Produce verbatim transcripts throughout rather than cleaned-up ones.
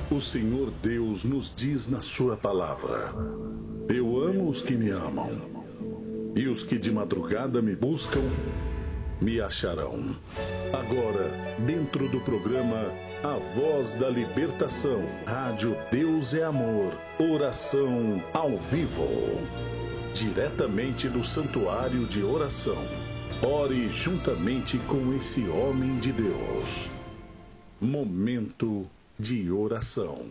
O Senhor Deus nos diz na sua palavra: eu amo os que me amam, e os que de madrugada me buscam, me acharão. Agora, dentro do programa A Voz da Libertação, Rádio Deus é Amor, oração ao vivo, diretamente do Santuário de Oração. Ore juntamente com esse homem de Deus. Momento de oração.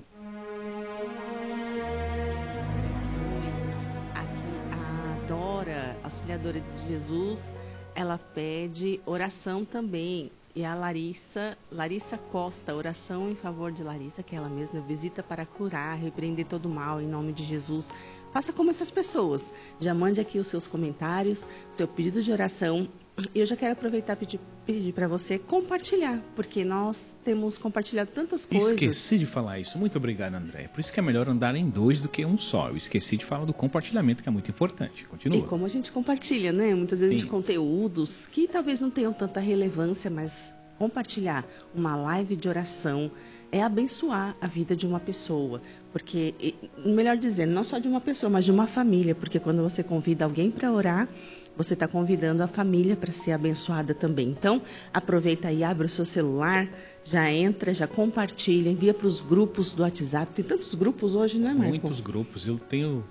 Aqui a Dora, auxiliadora de Jesus, ela pede oração também. E a Larissa, Larissa Costa, oração em favor de Larissa, que ela mesma visita para curar, repreender todo o mal em nome de Jesus. Faça como essas pessoas. Já mande aqui os seus comentários, seu pedido de oração. E eu já quero aproveitar e pedir, pedir para você compartilhar, porque nós temos compartilhado tantas coisas. Esqueci de falar isso. Muito obrigado, André. Por isso que é melhor andar em dois do que um só. Eu esqueci de falar do compartilhamento, que é muito importante. Continua. E como a gente compartilha, né? Muitas vezes Sim. de conteúdos que talvez não tenham tanta relevância, mas compartilhar uma live de oração é abençoar a vida de uma pessoa. Porque, melhor dizendo, não só de uma pessoa, mas de uma família. Porque quando você convida alguém para orar, você está convidando a família para ser abençoada também. Então, aproveita aí, abre o seu celular, já entra, já compartilha, envia para os grupos do WhatsApp. Tem tantos grupos hoje, né, Marco? Muitos grupos. Eu tenho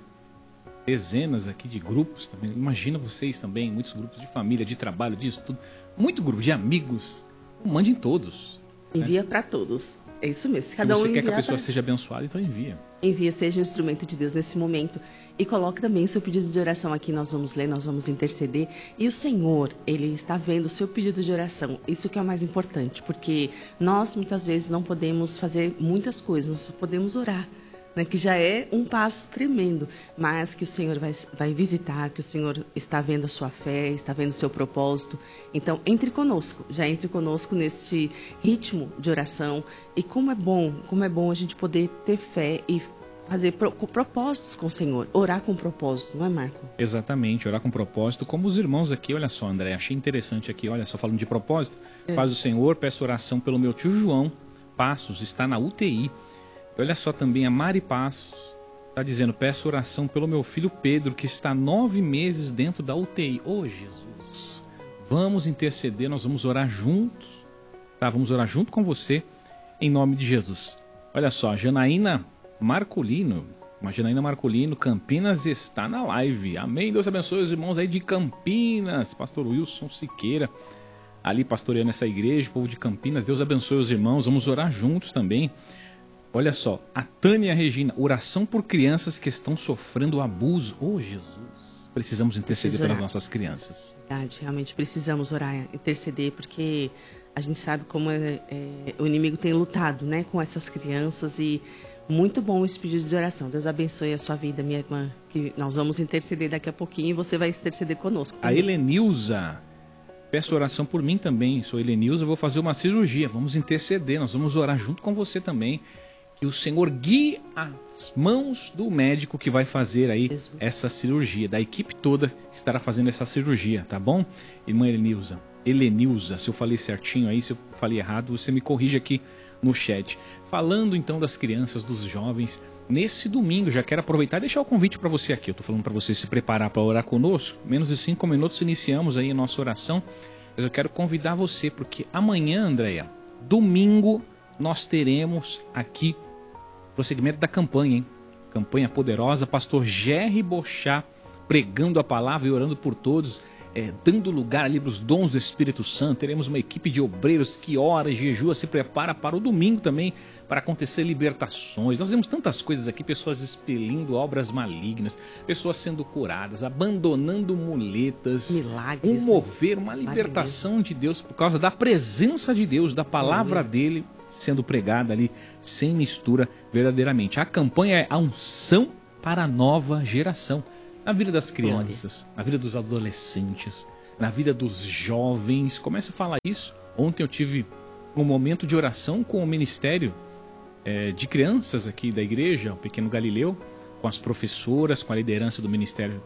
dezenas aqui de grupos também. Imagina vocês também, muitos grupos de família, de trabalho, disso tudo. Muito grupo de amigos. Mande em todos. Envia né? para todos. É isso mesmo. Se Cada você um quer que a enviar pessoa pra... seja abençoada, então envia. Envia, seja um instrumento de Deus nesse momento. E coloque também o seu pedido de oração aqui, nós vamos ler, nós vamos interceder. E o Senhor, Ele está vendo o seu pedido de oração. Isso que é o mais importante, porque nós muitas vezes não podemos fazer muitas coisas, nós só podemos orar, né? Que já é um passo tremendo, mas que o Senhor vai, vai visitar, que o Senhor está vendo a sua fé, está vendo o seu propósito. Então, entre conosco, já entre conosco neste ritmo de oração. E como é bom, como é bom a gente poder ter fé e fazer pro, com propósitos com o Senhor, orar com propósito, não é, Marco? Exatamente, orar com propósito, como os irmãos aqui, olha só, André, achei interessante aqui, olha só, falando de propósito, é. Paz do Senhor, peço oração pelo meu tio João Passos, está na U T I. Olha só também, a Mari Passos está dizendo, peço oração pelo meu filho Pedro, que está nove meses dentro da U T I. Ô, oh, Jesus, vamos interceder, nós vamos orar juntos, tá? Vamos orar junto com você, em nome de Jesus. Olha só, Janaína Marcolino, uma Janaína Marcolino, Campinas está na live. Amém, Deus abençoe os irmãos aí de Campinas, pastor Wilson Siqueira, ali pastoreando essa igreja, o povo de Campinas, Deus abençoe os irmãos, vamos orar juntos também. Olha só, a Tânia Regina, oração por crianças que estão sofrendo abuso. Oh, Jesus, precisamos interceder pelas nossas crianças. Verdade, realmente precisamos orar, interceder, porque a gente sabe como é, é, o inimigo tem lutado, né, com essas crianças. E muito bom esse pedido de oração. Deus abençoe a sua vida, minha irmã, que nós vamos interceder daqui a pouquinho e você vai interceder conosco. A Helenilza, peço oração por mim também. Sou Helenilza, vou fazer uma cirurgia. Vamos interceder, nós vamos orar junto com você também. Que o Senhor guie as mãos do médico que vai fazer aí Jesus. Essa cirurgia, da equipe toda que estará fazendo essa cirurgia, tá bom? Irmã Helenilza, Helenilza, se eu falei certinho aí, se eu falei errado, você me corrige aqui no chat. Falando então das crianças, dos jovens, nesse domingo, já quero aproveitar e deixar o convite para você aqui. Eu estou falando para você se preparar para orar conosco. Menos de cinco minutos iniciamos aí a nossa oração. Mas eu quero convidar você, porque amanhã, Andréia, domingo, nós teremos aqui prosseguimento da campanha, hein? Campanha poderosa, pastor Jerry Bochá pregando a palavra e orando por todos, é, dando lugar ali para os dons do Espírito Santo. Teremos uma equipe de obreiros que ora, jejua, se prepara para o domingo também, para acontecer libertações. Nós vemos tantas coisas aqui, pessoas expelindo obras malignas, pessoas sendo curadas, abandonando muletas, milagres, um mover, uma libertação de Deus por causa da presença de Deus, da palavra dele sendo pregada ali, sem mistura, verdadeiramente. A campanha é a unção para a nova geração. Na vida das crianças, na vida dos adolescentes, na vida dos jovens. Começa a falar isso. Ontem eu tive um momento de oração com o ministério é, de crianças aqui da igreja, o Pequeno Galileu, com as professoras, com a liderança do ministério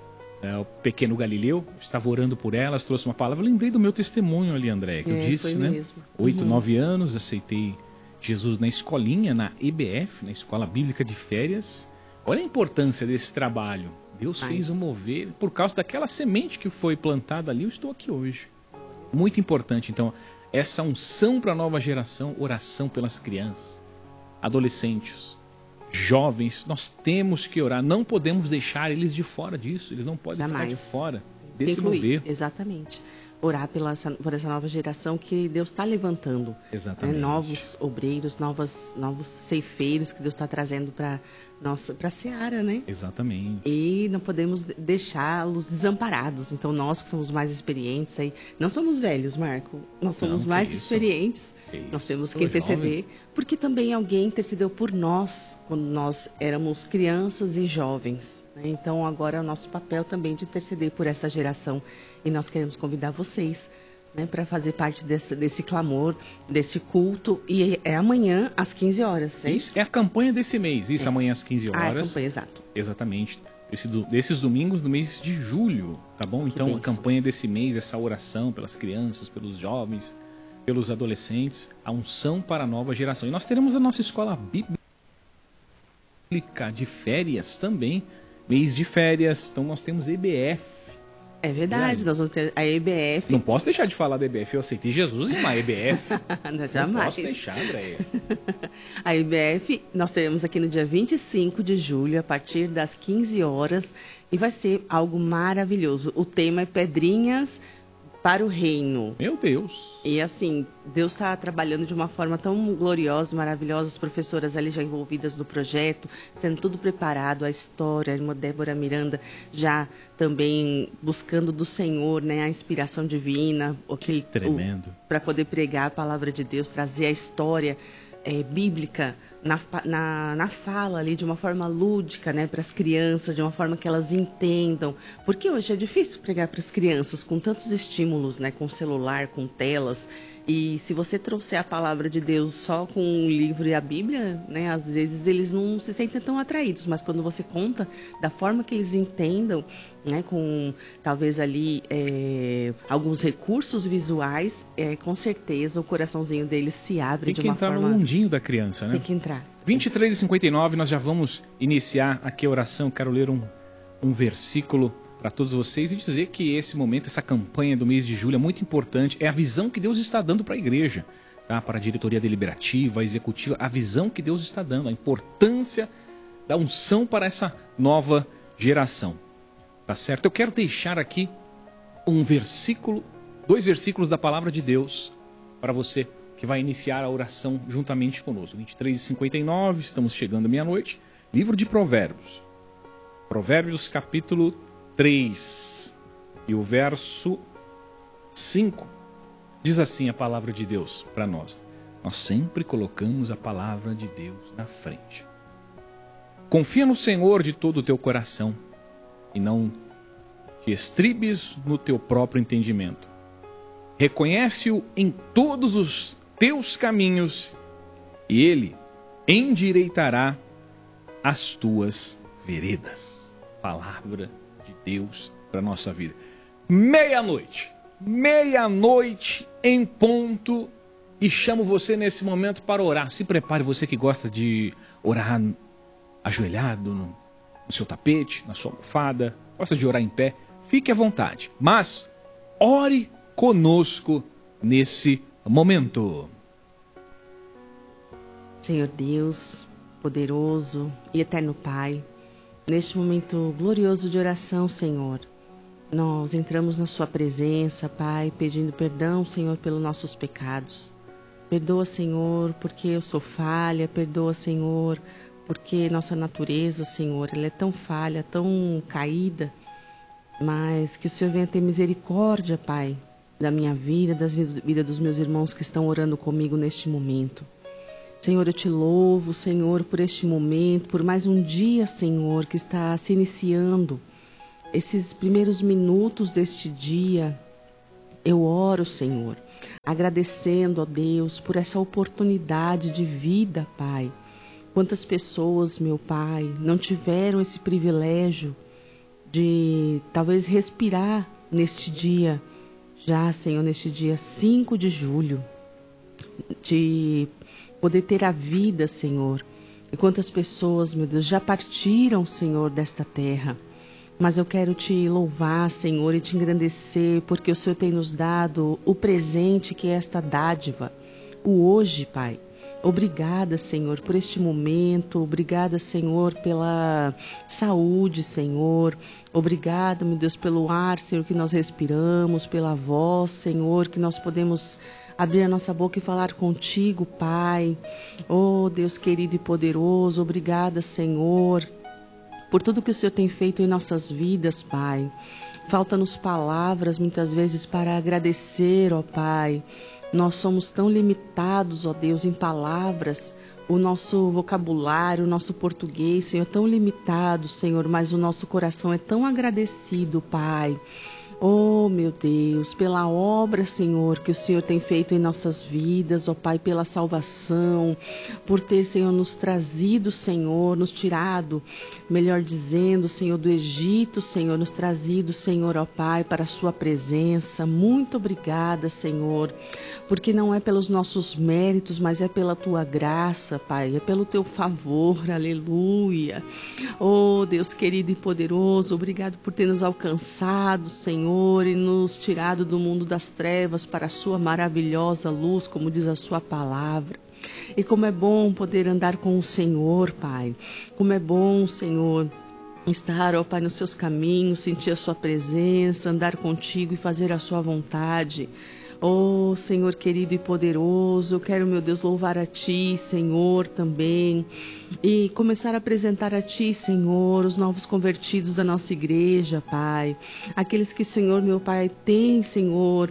é, o Pequeno Galileu. Eu estava orando por elas, trouxe uma palavra. Eu lembrei do meu testemunho ali, André, que é, eu disse, né? Mesmo. Oito, uhum. nove anos, aceitei Jesus na escolinha, na E B F, na Escola Bíblica de Férias. Olha a importância desse trabalho. Deus Mas... fez um mover. Por causa daquela semente que foi plantada ali, eu estou aqui hoje. Muito importante, então, essa unção para a nova geração, oração pelas crianças, adolescentes, jovens. Nós temos que orar, não podemos deixar eles de fora disso. Eles não podem Jamais. ficar de fora desse Incluir, mover. Exatamente. Orar pela, por essa nova geração que Deus está levantando. Exatamente. Né? Novos obreiros, novas, novos ceifeiros que Deus está trazendo para a seara, né? Exatamente. E não podemos deixá-los desamparados. Então, nós que somos mais experientes, aí, não somos velhos, Marco. Nós somos não, mais isso? experientes. Que nós temos que interceder. Jovem. Porque também alguém intercedeu por nós quando nós éramos crianças e jovens. Né? Então, agora é o nosso papel também de interceder por essa geração. E nós queremos convidar vocês, né, para fazer parte desse, desse clamor, desse culto. E é amanhã, às quinze horas. É, isso? É a campanha desse mês. Isso, é. amanhã às quinze horas. Ah, é a campanha, exato. Exatamente. Esse, desses domingos do mês de julho, tá bom? Então, a campanha desse mês, essa oração pelas crianças, pelos jovens, pelos adolescentes, a unção para a nova geração. E nós teremos a nossa escola bíblica de férias também. Mês de férias. Então, nós temos E B F. É verdade, nós vamos ter a E B F. Não posso deixar de falar da E B F, eu aceitei Jesus em uma E B F. Não, jamais. Não posso deixar, Andréia. A E B F nós teremos aqui no dia vinte e cinco de julho, a partir das quinze horas, e vai ser algo maravilhoso. O tema é Pedrinhas para o Reino. Meu Deus! E assim, Deus está trabalhando de uma forma tão gloriosa, maravilhosa, as professoras ali já envolvidas no projeto, sendo tudo preparado, a história, a irmã Débora Miranda já também buscando do Senhor, né, a inspiração divina, aquele, tremendo, para poder pregar a palavra de Deus, trazer a história é, bíblica na, na, na fala ali, de uma forma lúdica, né, para as crianças, de uma forma que elas entendam. Porque hoje é difícil pregar para as crianças com tantos estímulos, né, com celular, com telas. E se você trouxer a palavra de Deus só com o livro e a Bíblia, né, às vezes eles não se sentem tão atraídos. Mas quando você conta da forma que eles entendam, né, com talvez ali é, alguns recursos visuais, é, com certeza o coraçãozinho deles se abre de uma forma... Tem que entrar no mundinho da criança, né? Tem que entrar. vinte e três e cinquenta e nove, nós já vamos iniciar aqui a oração. Quero ler um, um versículo para todos vocês e dizer que esse momento, essa campanha do mês de julho é muito importante. É a visão que Deus está dando para a igreja, tá? Para a diretoria deliberativa, a executiva, a visão que Deus está dando, a importância da unção para essa nova geração. Tá certo? Eu quero deixar aqui um versículo, dois versículos da palavra de Deus para você que vai iniciar a oração juntamente conosco. vinte e três e cinquenta e nove, estamos chegando à meia-noite. Livro de Provérbios. Provérbios capítulo três e o verso cinco. Diz assim a palavra de Deus para nós. Nós sempre colocamos a palavra de Deus na frente. Confia no Senhor de todo o teu coração e não te estribes no teu próprio entendimento. Reconhece-o em todos os teus caminhos e ele endireitará as tuas veredas. Palavra de Deus para a nossa vida. Meia-noite, meia-noite em ponto, e chamo você nesse momento para orar. Se prepare, você que gosta de orar ajoelhado no, no seu tapete, na sua almofada, gosta de orar em pé, fique à vontade, mas ore conosco nesse momento. Senhor Deus, poderoso e eterno Pai, neste momento glorioso de oração, Senhor, nós entramos na sua presença, Pai, pedindo perdão, Senhor, pelos nossos pecados. Perdoa, Senhor, porque eu sou falha, perdoa, Senhor, porque nossa natureza, Senhor, ela é tão falha, tão caída, mas que o Senhor venha ter misericórdia, Pai, da minha vida, da vida dos meus irmãos que estão orando comigo neste momento. Senhor, eu te louvo, Senhor, por este momento, por mais um dia, Senhor, que está se iniciando. Esses primeiros minutos deste dia, eu oro, Senhor, agradecendo a Deus por essa oportunidade de vida, Pai. Quantas pessoas, meu Pai, não tiveram esse privilégio de talvez respirar neste dia, já, Senhor, neste dia cinco de julho, de poder ter a vida, Senhor. E quantas pessoas, meu Deus, já partiram, Senhor, desta terra. Mas eu quero te louvar, Senhor, e te engrandecer, porque o Senhor tem nos dado o presente que é esta dádiva, o hoje, Pai. Obrigada, Senhor, por este momento. Obrigada, Senhor, pela saúde, Senhor. Obrigada, meu Deus, pelo ar, Senhor, que nós respiramos, pela voz, Senhor, que nós podemos abrir a nossa boca e falar contigo, Pai. Oh, Deus querido e poderoso, obrigada, Senhor, por tudo que o Senhor tem feito em nossas vidas, Pai. Falta-nos palavras, muitas vezes, para agradecer, ó Pai. Nós somos tão limitados, ó Deus, em palavras. O nosso vocabulário, o nosso português, Senhor, é tão limitado, Senhor, mas o nosso coração é tão agradecido, Pai. Oh, meu Deus, pela obra, Senhor, que o Senhor tem feito em nossas vidas, ó Pai, pela salvação, por ter, Senhor, nos trazido, Senhor, nos tirado, melhor dizendo, Senhor, do Egito, Senhor, nos trazido, Senhor, ó Pai, para a sua presença. Muito obrigada, Senhor, porque não é pelos nossos méritos, mas é pela tua graça, Pai, é pelo teu favor, aleluia. Oh, Deus querido e poderoso, obrigado por ter nos alcançado, Senhor, Senhor, e nos tirado do mundo das trevas para a sua maravilhosa luz, como diz a sua palavra. E como é bom poder andar com o Senhor, Pai. Como é bom, Senhor, estar, ó Pai, nos seus caminhos, sentir a sua presença, andar contigo e fazer a sua vontade. Oh, Senhor querido e poderoso, eu quero, meu Deus, louvar a Ti, Senhor, também, e começar a apresentar a Ti, Senhor, os novos convertidos da nossa igreja, Pai. Aqueles que, Senhor, meu Pai, tem, Senhor,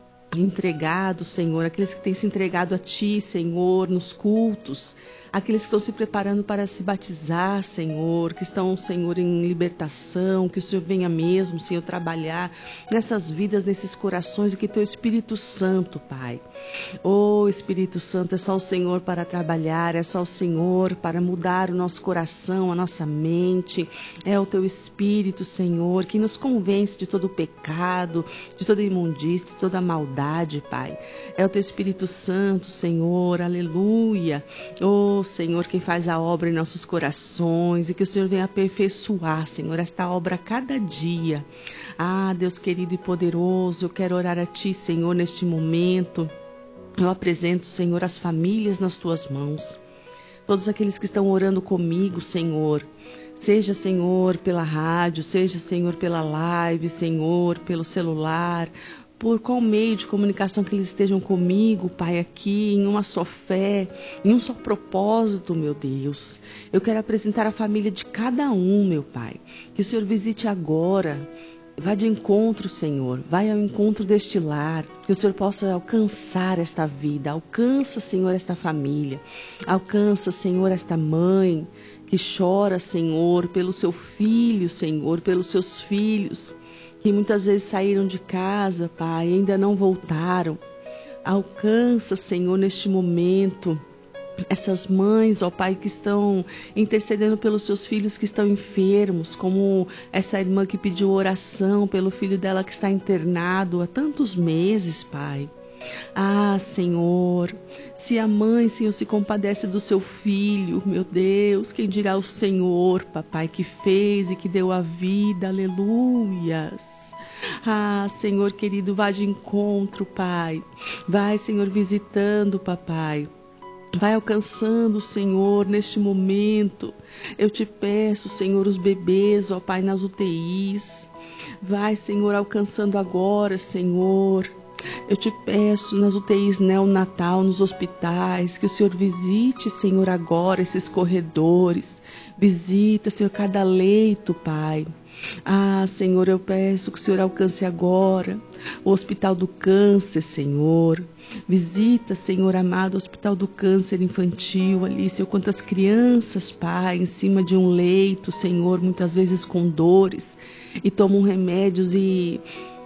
entregado, Senhor, aqueles que têm se entregado a Ti, Senhor, nos cultos, aqueles que estão se preparando para se batizar, Senhor, que estão, Senhor, em libertação, que o Senhor venha mesmo, Senhor, trabalhar nessas vidas, nesses corações, e que Teu Espírito Santo, Pai. Oh, Espírito Santo, é só o Senhor para trabalhar, é só o Senhor para mudar o nosso coração, a nossa mente, é o Teu Espírito, Senhor, que nos convence de todo o pecado, de toda imundícia, de toda a maldade, Pai. É o Teu Espírito Santo, Senhor, aleluia. Oh, Senhor, quem faz a obra em nossos corações, e que o Senhor venha aperfeiçoar, Senhor, esta obra a cada dia. Ah, Deus querido e poderoso, eu quero orar a Ti, Senhor, neste momento. Eu apresento, Senhor, as famílias nas Tuas mãos. Todos aqueles que estão orando comigo, Senhor. Seja, Senhor, pela rádio, seja, Senhor, pela live, Senhor, pelo celular, por qual meio de comunicação que eles estejam comigo, Pai, aqui, em uma só fé, em um só propósito, meu Deus. Eu quero apresentar a família de cada um, meu Pai. Que o Senhor visite agora. Vá de encontro, Senhor. Vai ao encontro deste lar. Que o Senhor possa alcançar esta vida. Alcança, Senhor, esta família. Alcança, Senhor, esta mãe que chora, Senhor, pelo seu filho, Senhor, pelos seus filhos, que muitas vezes saíram de casa, Pai, e ainda não voltaram. Alcança, Senhor, neste momento, essas mães, ó Pai, que estão intercedendo pelos seus filhos que estão enfermos, como essa irmã que pediu oração pelo filho dela que está internado há tantos meses, Pai. Ah, Senhor, se a mãe, Senhor, se compadece do seu filho, meu Deus, quem dirá o Senhor, papai, que fez e que deu a vida, aleluias. Ah, Senhor querido, vá de encontro, Pai. Vai, Senhor, visitando, papai. Vai alcançando, Senhor, neste momento. Eu te peço, Senhor, os bebês, ó Pai, nas U T Is. Vai, Senhor, alcançando agora, Senhor. Eu te peço nas U T Is neonatal, nos hospitais, que o Senhor visite, Senhor, agora esses corredores. Visita, Senhor, cada leito, Pai. Ah, Senhor, eu peço que o Senhor alcance agora o Hospital do Câncer, Senhor. Visita, Senhor amado, o Hospital do Câncer Infantil ali, Senhor, quantas crianças, Pai, em cima de um leito, Senhor, muitas vezes com dores, e tomam remédios e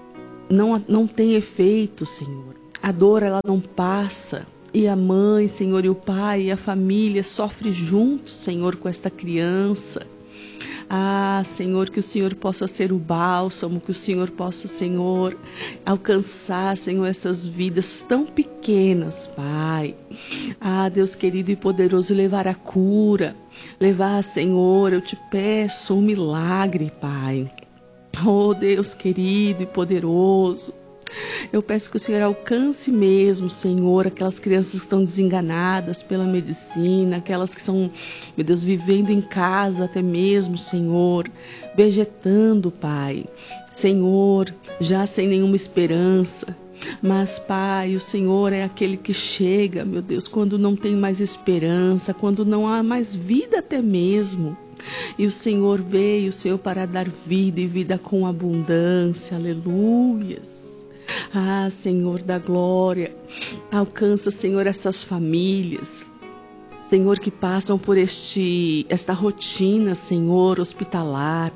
não, não tem efeito, Senhor. A dor, ela não passa. E a mãe, Senhor, e o pai, e a família sofrem juntos, Senhor, com esta criança. Ah, Senhor, que o Senhor possa ser o bálsamo, que o Senhor possa, Senhor, alcançar, Senhor, essas vidas tão pequenas, Pai. Ah, Deus querido e poderoso, levar a cura, levar, Senhor, eu te peço um milagre, Pai. Oh, Deus querido e poderoso, eu peço que o Senhor alcance mesmo, Senhor, aquelas crianças que estão desenganadas pela medicina, aquelas que são, meu Deus, vivendo em casa até mesmo, Senhor, vegetando, Pai. Senhor, já sem nenhuma esperança. Mas, Pai, o Senhor é aquele que chega, meu Deus, quando não tem mais esperança, quando não há mais vida até mesmo. E o Senhor veio, Senhor, para dar vida e vida com abundância. Aleluias. Ah, Senhor da glória, alcança, Senhor, essas famílias, Senhor, que passam por este, esta rotina, Senhor, hospitalar.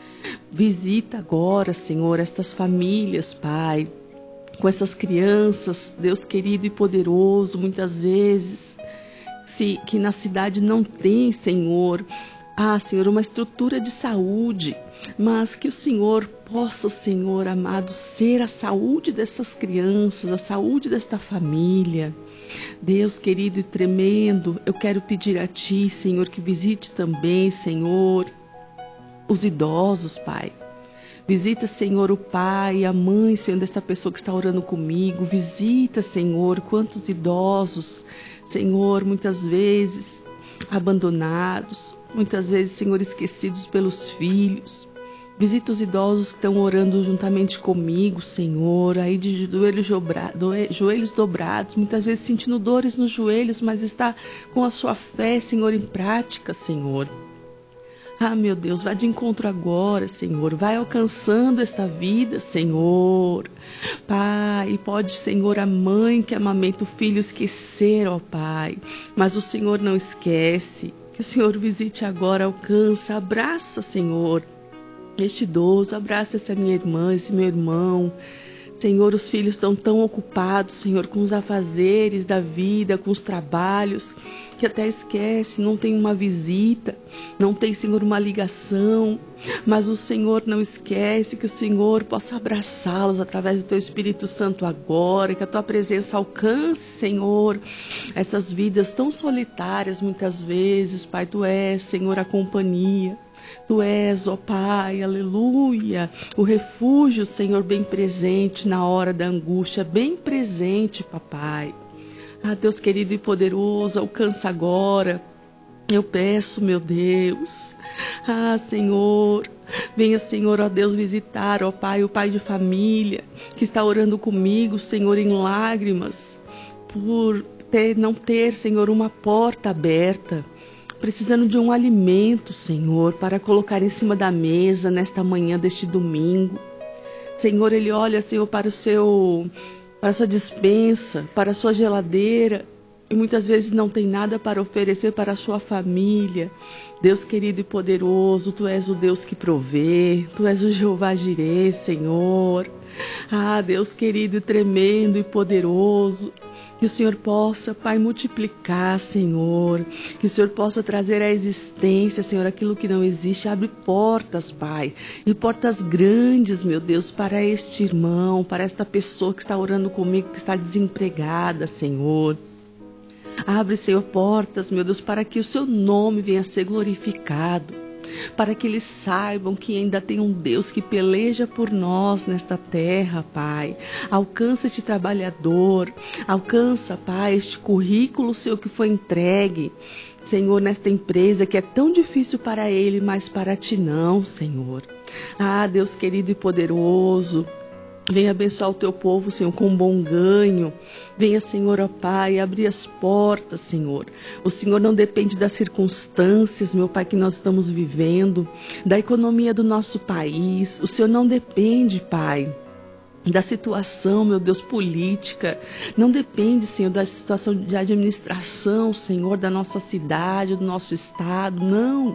Visita agora, Senhor, estas famílias, Pai, com essas crianças, Deus querido e poderoso, muitas vezes, se, que na cidade não tem, Senhor, ah, Senhor, uma estrutura de saúde, mas que o Senhor possa, Senhor amado, ser a saúde dessas crianças, a saúde desta família. Deus querido e tremendo, eu quero pedir a Ti, Senhor, que visite também, Senhor, os idosos, Pai. Visita, Senhor, o pai, a mãe, Senhor, desta pessoa que está orando comigo. Visita, Senhor, quantos idosos, Senhor, muitas vezes abandonados, muitas vezes, Senhor, esquecidos pelos filhos. Visita os idosos que estão orando juntamente comigo, Senhor, aí de joelhos, dobra, joelhos dobrados, muitas vezes sentindo dores nos joelhos, mas está com a sua fé, Senhor, em prática, Senhor. Ah, meu Deus, vai de encontro agora, Senhor, vai alcançando esta vida, Senhor. Pai, pode, Senhor, a mãe que amamenta o filho esquecer, ó Pai, mas o Senhor não esquece. Que o Senhor visite agora, alcança, abraça, Senhor, este idoso, abraça essa minha irmã, esse meu irmão. Senhor, os filhos estão tão ocupados, Senhor, com os afazeres da vida, com os trabalhos, que até esquece, não tem uma visita, não tem, Senhor, uma ligação. Mas o Senhor não esquece, que o Senhor possa abraçá-los através do Teu Espírito Santo agora, que a Tua presença alcance, Senhor, essas vidas tão solitárias muitas vezes. Pai, Tu és, Senhor, a companhia. Tu és, ó Pai, aleluia, o refúgio, Senhor, bem presente na hora da angústia, bem presente, papai. Ah, Deus querido e poderoso, alcança agora. Eu peço, meu Deus, ah, Senhor, venha, Senhor, ó Deus, visitar, ó Pai, o pai de família, que está orando comigo, Senhor, em lágrimas, por ter, não ter, Senhor, uma porta aberta, precisando de um alimento, Senhor, para colocar em cima da mesa nesta manhã deste domingo. Senhor, ele olha, Senhor, para o seu, para a sua despensa, para a sua geladeira, e muitas vezes não tem nada para oferecer para a sua família. Deus querido e poderoso, Tu és o Deus que provê, Tu és o Jeová Jirê, Senhor. Ah, Deus querido e tremendo e poderoso, que o Senhor possa, Pai, multiplicar, Senhor. Que o Senhor possa trazer à existência, Senhor, aquilo que não existe. Abre portas, Pai, e portas grandes, meu Deus, para este irmão, para esta pessoa que está orando comigo, que está desempregada, Senhor. Abre, Senhor, portas, meu Deus, para que o Seu nome venha a ser glorificado. Para que eles saibam que ainda tem um Deus que peleja por nós nesta terra, Pai. Alcança este trabalhador, alcança, Pai, este currículo Seu que foi entregue, Senhor, nesta empresa que é tão difícil para ele, mas para Ti não, Senhor. Ah, Deus querido e poderoso, venha abençoar o Teu povo, Senhor, com um bom ganho. Venha, Senhor, ó Pai, abrir as portas, Senhor. O Senhor não depende das circunstâncias, meu Pai, que nós estamos vivendo, da economia do nosso país. O Senhor não depende, Pai, da situação, meu Deus, política. Não depende, Senhor, da situação de administração, Senhor, da nossa cidade, do nosso estado. Não.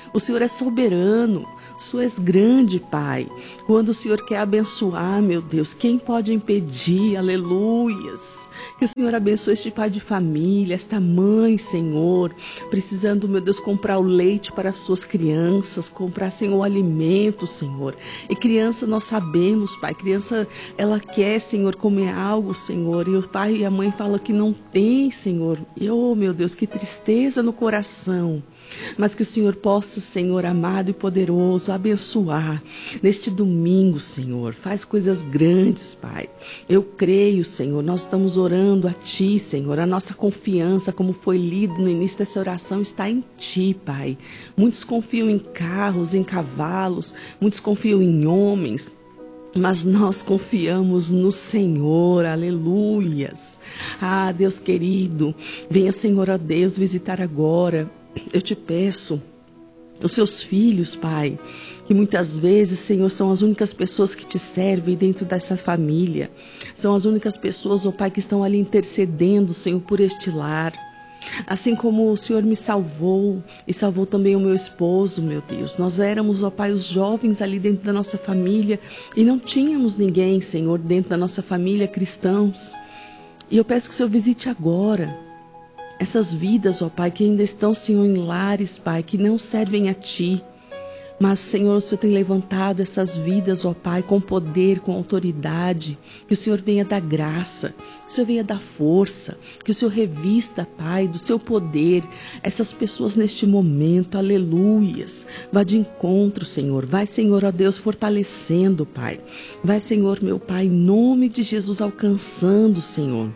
O Senhor é soberano, o Senhor é grande, Pai. Quando o Senhor quer abençoar, meu Deus, quem pode impedir? Aleluias. Que o Senhor abençoe este pai de família, esta mãe, Senhor, precisando, meu Deus, comprar o leite para as suas crianças, comprar, Senhor, o alimento, Senhor. E criança, nós sabemos, Pai, criança, ela quer, Senhor, comer algo, Senhor, e o pai e a mãe falam que não tem, Senhor. E, oh, meu Deus, que tristeza no coração. Mas que o Senhor possa, Senhor amado e poderoso, abençoar neste domingo, Senhor. Faz coisas grandes, Pai. Eu creio, Senhor, nós estamos orando a Ti, Senhor. A nossa confiança, como foi lido no início dessa oração, está em Ti, Pai. Muitos confiam em carros, em cavalos, muitos confiam em homens. Mas nós confiamos no Senhor, aleluias. Ah, Deus querido, venha, Senhor, ó Deus, visitar agora. Eu te peço, os seus filhos, Pai, que muitas vezes, Senhor, são as únicas pessoas que te servem dentro dessa família. São as únicas pessoas, ó Pai, que estão ali intercedendo, Senhor, por este lar. Assim como o Senhor me salvou e salvou também o meu esposo, meu Deus. Nós éramos, ó Pai, os jovens ali dentro da nossa família e não tínhamos ninguém, Senhor, dentro da nossa família, cristãos. E eu peço que o Senhor visite agora essas vidas, ó Pai, que ainda estão, Senhor, em lares, Pai, que não servem a Ti. Mas, Senhor, o Senhor tem levantado essas vidas, ó Pai, com poder, com autoridade. Que o Senhor venha dar graça, que o Senhor venha dar força, que o Senhor revista, Pai, do seu poder essas pessoas neste momento, aleluias. Vá de encontro, Senhor. Vai, Senhor, ó Deus, fortalecendo, Pai. Vai, Senhor, meu Pai, em nome de Jesus, alcançando, Senhor.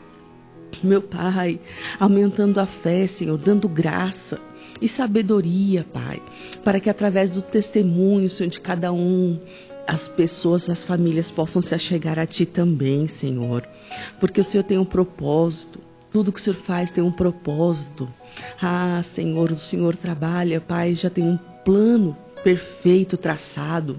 Meu Pai, aumentando a fé, Senhor, dando graça e sabedoria, Pai, para que através do testemunho, Senhor, de cada um, as pessoas, as famílias possam se achegar a Ti também, Senhor, porque o Senhor tem um propósito, tudo que o Senhor faz tem um propósito. Ah, Senhor, o Senhor trabalha, Pai, já tem um plano perfeito traçado.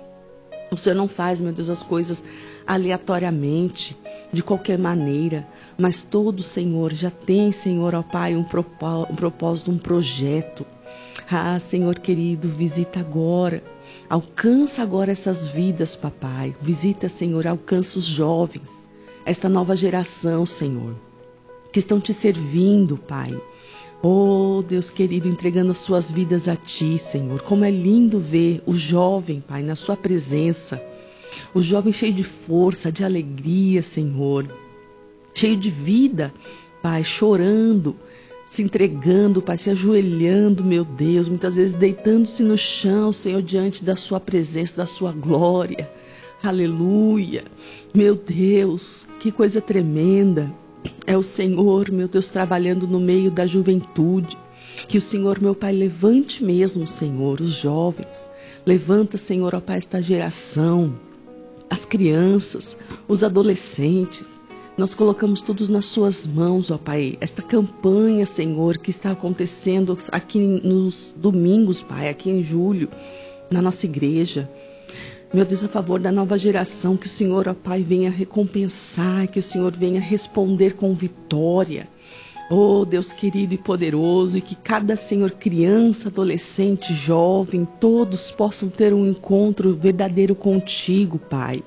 O Senhor não faz, meu Deus, as coisas aleatoriamente, de qualquer maneira, mas todo, Senhor, já tem, Senhor, ó Pai, um propósito, um projeto. Ah, Senhor querido, visita agora, alcança agora essas vidas, papai. Visita, Senhor, alcança os jovens, esta nova geração, Senhor, que estão te servindo, Pai. Oh, Deus querido, entregando as suas vidas a Ti, Senhor. Como é lindo ver o jovem, Pai, na Sua presença. O jovem cheio de força, de alegria, Senhor. Cheio de vida, Pai, chorando, se entregando, Pai, se ajoelhando, meu Deus. Muitas vezes deitando-se no chão, Senhor, diante da Sua presença, da Sua glória. Aleluia. Meu Deus, que coisa tremenda. É o Senhor, meu Deus, trabalhando no meio da juventude. Que o Senhor, meu Pai, levante mesmo, Senhor, os jovens. Levanta, Senhor, ó Pai, esta geração, as crianças, os adolescentes. Nós colocamos todos nas Suas mãos, ó Pai. Esta campanha, Senhor, que está acontecendo aqui nos domingos, Pai, aqui em julho, na nossa igreja. Meu Deus, a favor da nova geração, que o Senhor, ó Pai, venha recompensar, que o Senhor venha responder com vitória. Oh, Deus querido e poderoso, e que cada, Senhor, criança, adolescente, jovem, todos possam ter um encontro verdadeiro contigo, Pai.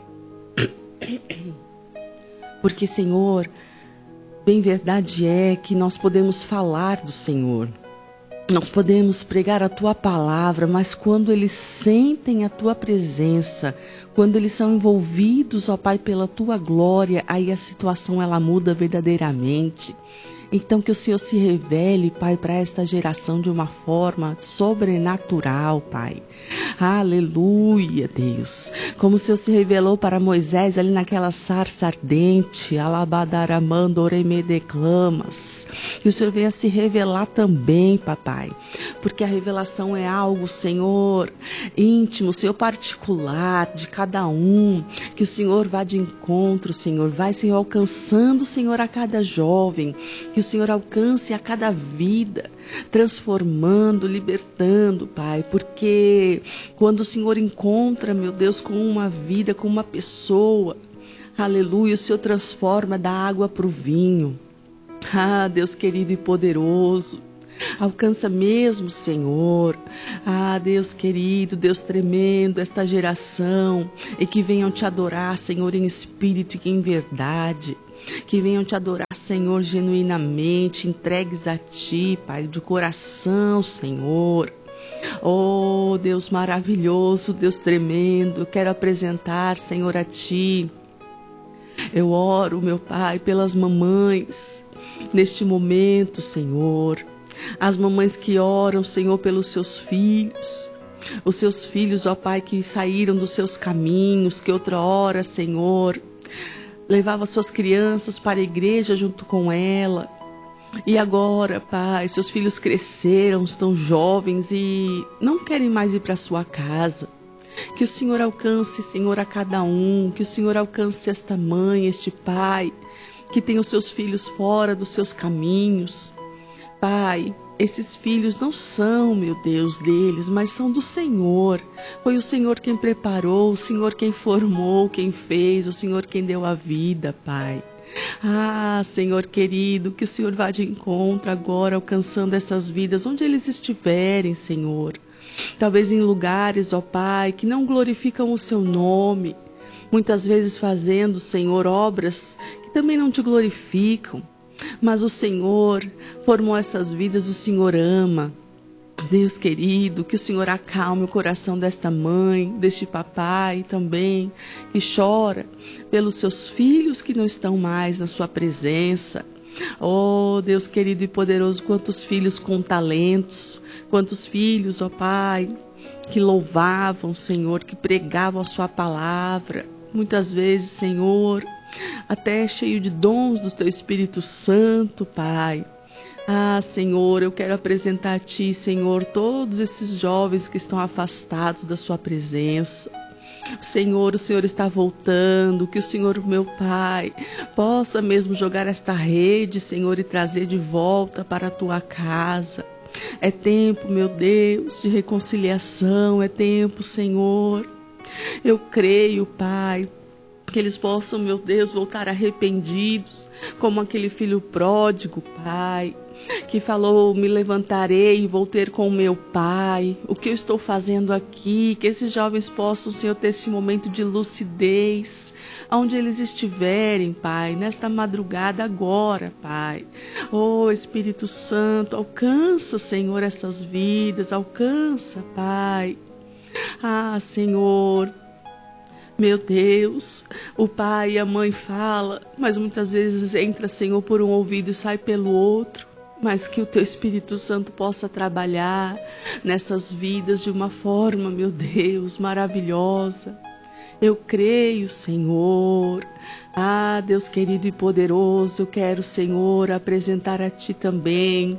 Porque, Senhor, bem verdade é que nós podemos falar do Senhor. Nós podemos pregar a Tua palavra, mas quando eles sentem a Tua presença, quando eles são envolvidos, ó Pai, pela Tua glória, aí a situação ela muda verdadeiramente. Então que o Senhor se revele, Pai, para esta geração de uma forma sobrenatural, Pai. Aleluia, Deus. Como o Senhor se revelou para Moisés ali naquela sarça ardente, alabadaramando oremedeclamas. Que o Senhor venha se revelar também, papai. Porque a revelação é algo, Senhor, íntimo, Senhor, particular de cada um. Que o Senhor vá de encontro, Senhor. Vai, Senhor, alcançando, Senhor, a cada jovem. Que o Senhor alcance a cada vida, transformando, libertando, Pai, porque quando o Senhor encontra, meu Deus, com uma vida, com uma pessoa, aleluia, o Senhor transforma da água para o vinho. Ah, Deus querido e poderoso, Alcança mesmo, Senhor. Ah, Deus querido, Deus tremendo, esta geração, e que venham te adorar, Senhor, em espírito e em verdade. Que venham te adorar, Senhor, genuinamente, entregues a Ti, Pai, de coração, Senhor. Oh, Deus maravilhoso, Deus tremendo, eu quero apresentar, Senhor, a Ti. Eu oro, meu Pai, pelas mamães, neste momento, Senhor. As mamães que oram, Senhor, pelos seus filhos. Os seus filhos, ó Pai, que saíram dos seus caminhos, que outra hora, Senhor, levava suas crianças para a igreja junto com ela. E agora, Pai, seus filhos cresceram, estão jovens e não querem mais ir para a sua casa. Que o Senhor alcance, Senhor, a cada um. Que o Senhor alcance esta mãe, este pai, que tem os seus filhos fora dos seus caminhos. Pai, esses filhos não são, meu Deus, deles, mas são do Senhor. Foi o Senhor quem preparou, o Senhor quem formou, quem fez, o Senhor quem deu a vida, Pai. Ah, Senhor querido, que o Senhor vá de encontro agora, alcançando essas vidas, onde eles estiverem, Senhor. Talvez em lugares, ó Pai, que não glorificam o Seu nome. Muitas vezes fazendo, Senhor, obras que também não Te glorificam. Mas o Senhor formou essas vidas, o Senhor ama. Deus querido, que o Senhor acalme o coração desta mãe, deste papai também, que chora pelos seus filhos que não estão mais na sua presença. Oh, Deus querido e poderoso, quantos filhos com talentos, quantos filhos, ó Pai, que louvavam, Senhor, que pregavam a sua palavra. Muitas vezes, Senhor, até cheio de dons do Teu Espírito Santo, Pai. Ah, Senhor, eu quero apresentar a Ti, Senhor, todos esses jovens que estão afastados da Sua presença. Senhor, o Senhor está voltando, que o Senhor, meu Pai, possa mesmo jogar esta rede, Senhor, e trazer de volta para a Tua casa. É tempo, meu Deus, de reconciliação, é tempo, Senhor. Eu creio, Pai, que eles possam, meu Deus, voltar arrependidos, como aquele filho pródigo, Pai, que falou, me levantarei e vou ter com o meu pai, o que eu estou fazendo aqui, que esses jovens possam, Senhor, ter esse momento de lucidez, onde eles estiverem, Pai, nesta madrugada agora, Pai. Oh, Espírito Santo, alcança, Senhor, essas vidas, alcança, Pai. Ah, Senhor, meu Deus, o pai e a mãe falam, mas muitas vezes entra, Senhor, por um ouvido e sai pelo outro. Mas que o Teu Espírito Santo possa trabalhar nessas vidas de uma forma, meu Deus, maravilhosa. Eu creio, Senhor. Ah, Deus querido e poderoso, eu quero, Senhor, apresentar a Ti também.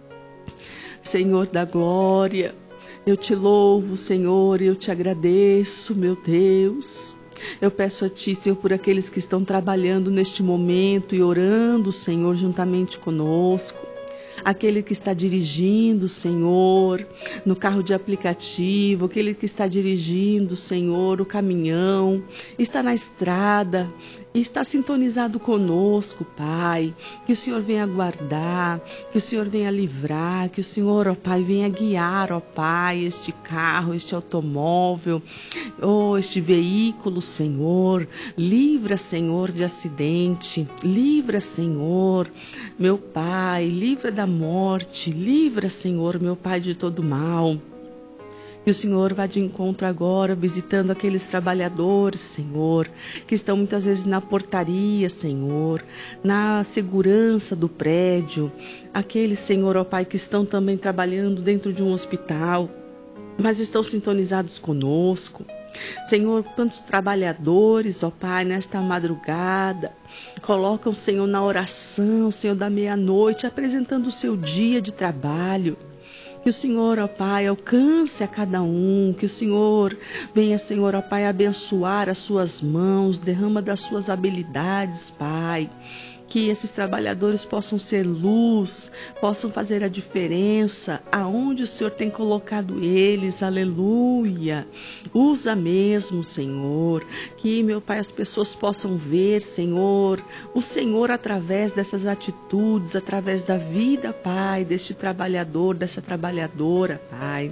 Senhor da glória, eu Te louvo, Senhor, e eu Te agradeço, meu Deus. Eu peço a Ti, Senhor, por aqueles que estão trabalhando neste momento e orando, Senhor, juntamente conosco. Aquele que está dirigindo, Senhor, no carro de aplicativo, aquele que está dirigindo, Senhor, o caminhão, está na estrada, está sintonizado conosco, Pai. Que o Senhor venha guardar, que o Senhor venha livrar, que o Senhor, ó Pai, venha guiar, ó Pai, este carro, este automóvel, oh, este veículo, Senhor. Livra, Senhor, de acidente, livra, Senhor, meu Pai, livra da morte, livra, Senhor, meu Pai, de todo mal. Que o Senhor vá de encontro agora, visitando aqueles trabalhadores, Senhor, que estão muitas vezes na portaria, Senhor, na segurança do prédio. Aqueles, Senhor, ó Pai, que estão também trabalhando dentro de um hospital, mas estão sintonizados conosco. Senhor, tantos trabalhadores, ó Pai, nesta madrugada, colocam, Senhor, na oração, Senhor, da meia-noite, apresentando o seu dia de trabalho. Que o Senhor, ó Pai, alcance a cada um, que o Senhor venha, Senhor, ó Pai, abençoar as suas mãos, derrama das suas habilidades, Pai. que esses trabalhadores possam ser luz, possam fazer a diferença aonde o Senhor tem colocado eles, aleluia. Usa mesmo, Senhor, que, meu Pai, as pessoas possam ver, Senhor, o Senhor através dessas atitudes, através da vida, Pai, deste trabalhador, dessa trabalhadora, Pai.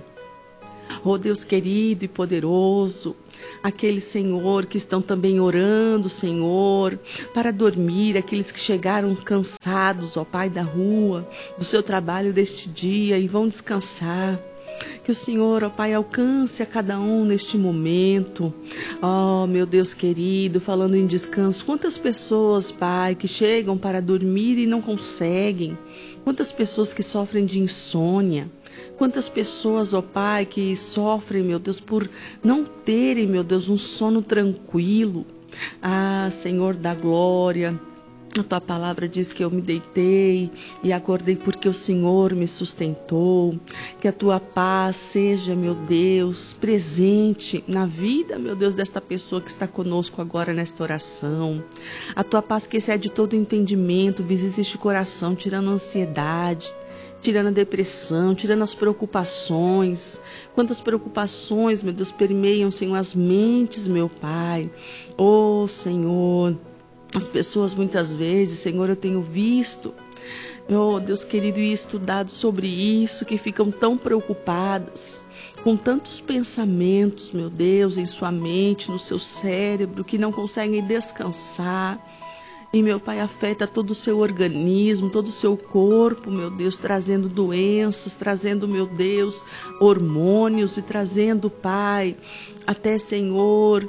Oh Deus querido e poderoso, aqueles, Senhor, que estão também orando, Senhor, para dormir, aqueles que chegaram cansados, ó Pai, da rua, do seu trabalho deste dia e vão descansar. Que o Senhor, ó Pai, alcance a cada um neste momento. Ó, meu Deus querido, falando em descanso, quantas pessoas, Pai, que chegam para dormir e não conseguem? Quantas pessoas que sofrem de insônia? Quantas pessoas, ó Pai, que sofrem, meu Deus, por não terem, meu Deus, um sono tranquilo. Ah, Senhor da glória, a Tua palavra diz que eu me deitei e acordei porque o Senhor me sustentou. Que a Tua paz seja, meu Deus, presente na vida, meu Deus, desta pessoa que está conosco agora nesta oração. A Tua paz que excede todo entendimento, visita este coração, tirando a ansiedade, tirando a depressão, tirando as preocupações. Quantas preocupações, meu Deus, permeiam, Senhor, as mentes, meu Pai. Oh, Senhor, as pessoas muitas vezes, Senhor, eu tenho visto, oh, Deus querido, e estudado sobre isso, que ficam tão preocupadas, com tantos pensamentos, meu Deus, em sua mente, no seu cérebro, que não conseguem descansar. E, meu Pai, afeta todo o seu organismo, todo o seu corpo, meu Deus, trazendo doenças, trazendo, meu Deus, hormônios e trazendo, Pai, até, Senhor,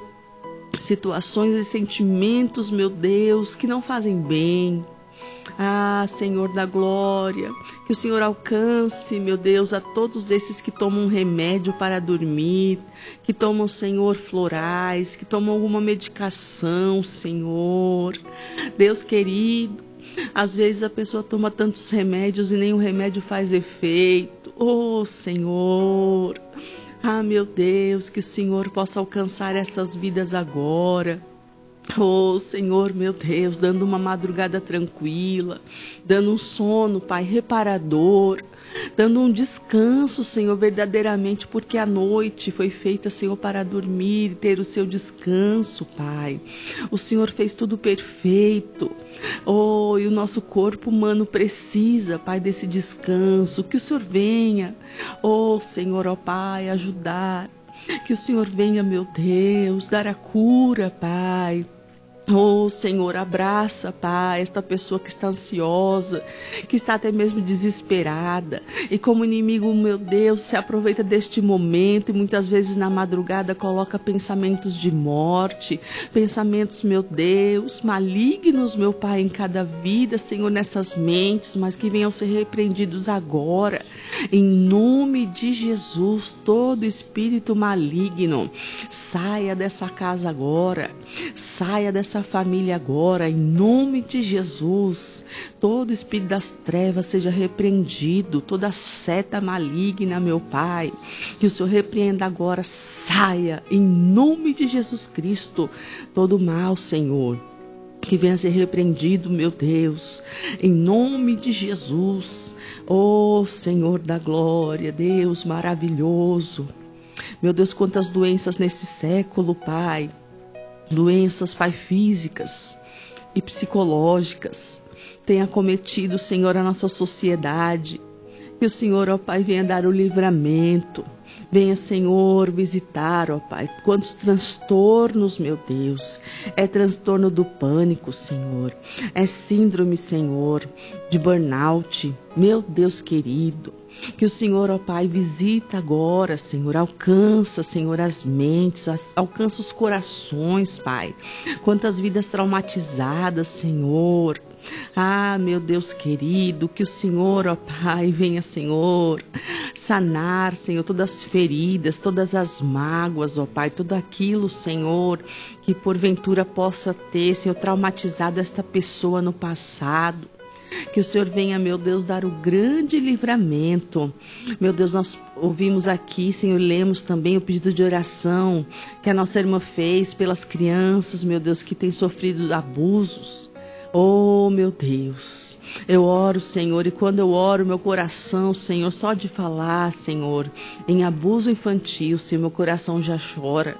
situações e sentimentos, meu Deus, que não fazem bem. Ah, Senhor da glória, que o Senhor alcance, meu Deus, a todos esses que tomam remédio para dormir, que tomam, Senhor, florais, que tomam alguma medicação, Senhor. Deus querido, às vezes a pessoa toma tantos remédios e nenhum remédio faz efeito. Oh, Senhor, ah, meu Deus, que o Senhor possa alcançar essas vidas agora. Oh, Senhor, meu Deus, dando uma madrugada tranquila, dando um sono, Pai, reparador, dando um descanso, Senhor, verdadeiramente, porque a noite foi feita, Senhor, para dormir e ter o seu descanso, Pai. O Senhor fez tudo perfeito. Oh, e o nosso corpo humano precisa, Pai, desse descanso. Que o Senhor venha, oh, Senhor, ó Pai, ajudar. Que o Senhor venha, meu Deus, dar a cura, Pai. Oh, Senhor, abraça, Pai, esta pessoa que está ansiosa, que está até mesmo desesperada. E como inimigo, meu Deus, se aproveita deste momento e muitas vezes na madrugada coloca pensamentos de morte, pensamentos, meu Deus, malignos, meu Pai, em cada vida, Senhor, nessas mentes, mas que venham ser repreendidos agora. Em nome de Jesus, todo espírito maligno, saia dessa casa agora, saia dessa família agora, em nome de Jesus. Todo espírito das trevas seja repreendido, toda seta maligna, meu Pai, que o Senhor repreenda agora, saia, em nome de Jesus Cristo. Todo mal, Senhor, que venha a ser repreendido, meu Deus, em nome de Jesus. Oh, Senhor da glória, Deus maravilhoso. Meu Deus, quantas doenças nesse século, Pai. Doenças, Pai, físicas e psicológicas tem acometido, Senhor, a nossa sociedade. Que o Senhor, ó Pai, venha dar o livramento. Venha, Senhor, visitar, ó Pai, quantos transtornos, meu Deus. É transtorno do pânico, Senhor. É síndrome, Senhor, de burnout. Meu Deus querido. Que o Senhor, ó Pai, visita agora, Senhor, alcança, Senhor, as mentes, as, alcança os corações, Pai. Quantas vidas traumatizadas, Senhor. Ah, meu Deus querido, que o Senhor, ó Pai, venha, Senhor, sanar, Senhor, todas as feridas, todas as mágoas, ó Pai, tudo aquilo, Senhor, que porventura possa ter, Senhor, traumatizado esta pessoa no passado. Que o Senhor venha, meu Deus, dar o grande livramento. Meu Deus, nós ouvimos aqui, Senhor, lemos também o pedido de oração que a nossa irmã fez pelas crianças, meu Deus, que têm sofrido abusos. Oh, meu Deus, eu oro, Senhor, e quando eu oro, meu coração, Senhor, só de falar, Senhor, em abuso infantil, Senhor, meu coração já chora.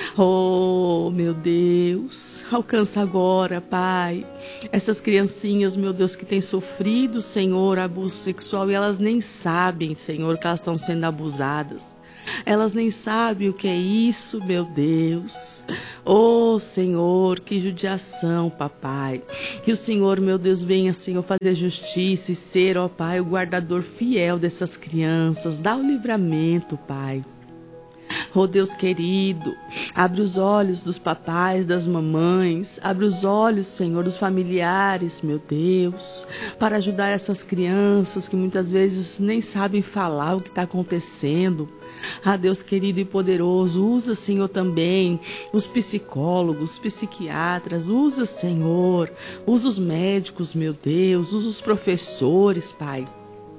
Oh, meu Deus, alcança agora, Pai, essas criancinhas, meu Deus, que têm sofrido, Senhor, abuso sexual e elas nem sabem, Senhor, que elas estão sendo abusadas. Elas nem sabem o que é isso, meu Deus. Oh, Senhor, que judiação, papai. Que o Senhor, meu Deus, venha, Senhor, fazer justiça e ser, ó Pai, o guardador fiel dessas crianças. Dá o livramento, Pai. Oh, Deus querido, abre os olhos dos papais, das mamães, abre os olhos, Senhor, dos familiares, meu Deus, para ajudar essas crianças que muitas vezes nem sabem falar o que está acontecendo. Ah, Deus querido e poderoso, usa, Senhor, também os psicólogos, os psiquiatras, usa, Senhor, usa os médicos, meu Deus, usa os professores, Pai.